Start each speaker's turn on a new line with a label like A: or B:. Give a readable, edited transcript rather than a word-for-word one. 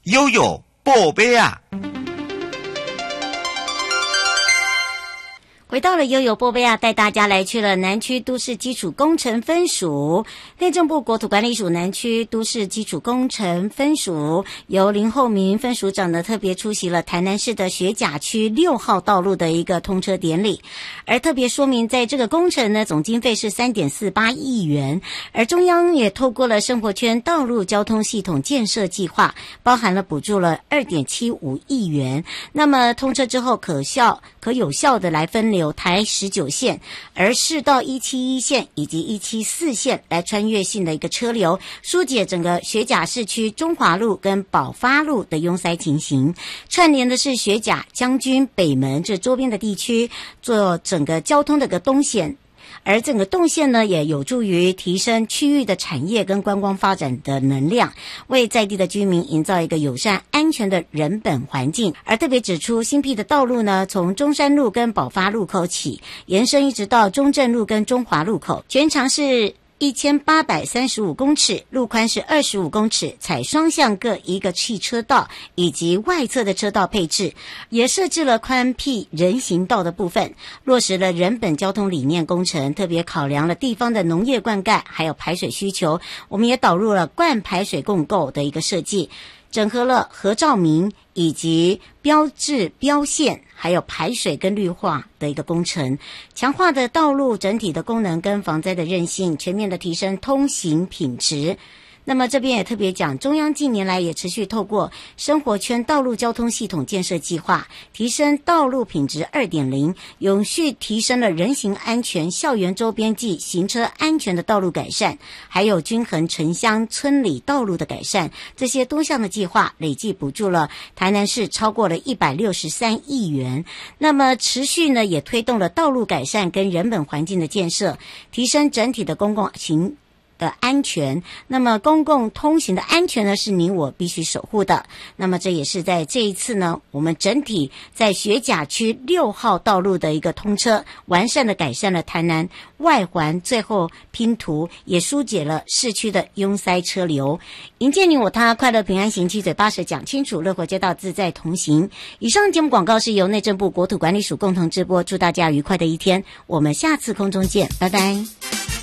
A: 悠悠宝贝啊。
B: 回到了悠悠波贝亚，带大家来去了南区都市基础工程分署，内政部国土管理署南区都市基础工程分署由林厚明分署长呢特别出席了台南市的学甲区6号道路的一个通车典礼，而特别说明在这个工程呢总经费是 3.48 亿元，而中央也透过了生活圈道路交通系统建设计划，包含了补助了 2.75 亿元，那么通车之后可有效的来分流台19线，而市道171线以及174线来穿越性的一个车流，疏解整个学甲市区中华路跟宝发路的拥塞情形，串联的是学甲、将军、北门这周边的地区，做整个交通的一个东线。而整个动线呢，也有助于提升区域的产业跟观光发展的能量，为在地的居民营造一个友善安全的人本环境。而特别指出，新辟的道路呢，从中山路跟宝发路口起，延伸一直到中正路跟中华路口，全长是1835公尺，路宽是25公尺，采双向各一个汽车道以及外侧的车道配置，也设置了宽辟人行道的部分，落实了人本交通理念工程，特别考量了地方的农业灌溉还有排水需求，我们也导入了灌排水共构的一个设计，整合了合照明以及标志标线还有排水跟绿化的一个工程，强化的道路整体的功能跟防灾的韧性，全面的提升通行品质。那么这边也特别讲，中央近年来也持续透过生活圈道路交通系统建设计划，提升道路品质 2.0， 永续提升了人行安全、校园周边及行车安全的道路改善，还有均衡城乡村里道路的改善，这些多项的计划累计补助了台南市超过了163亿元。那么持续呢，也推动了道路改善跟人本环境的建设，提升整体的公共行的安全。那么公共通行的安全呢，是你我必须守护的。那么这也是在这一次呢，我们整体在学甲区6号道路的一个通车，完善的改善了台南外环最后拼图，也疏解了市区的拥塞车流，迎接你我他，快乐平安行，七嘴八舌讲清楚，乐活街道自在同行。以上节目广告是由内政部国土管理署共同直播，祝大家愉快的一天，我们下次空中见，拜拜。